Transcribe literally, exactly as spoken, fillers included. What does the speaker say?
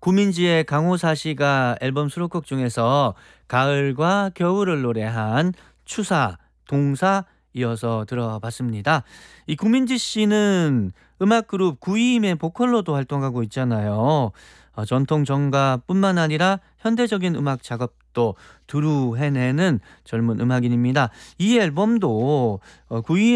구민지의 강호사 씨가 앨범 수록곡 중에서 가을과 겨울을 노래한 추사, 동사 이어서 들어봤습니다. 이 구민지 씨는 음악 그룹 구이임의 보컬로도 활동하고 있잖아요. 어, 전통 정가뿐만 아니라 현대적인 음악 작업도 두루 해내는 젊은 음악인입니다. 이 앨범도 어, 구이임